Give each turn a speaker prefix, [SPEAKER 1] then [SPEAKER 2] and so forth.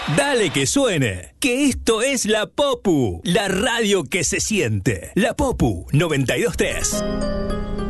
[SPEAKER 1] Dale que suene, que esto es La Popu, la radio que se siente. La Popu 92.3.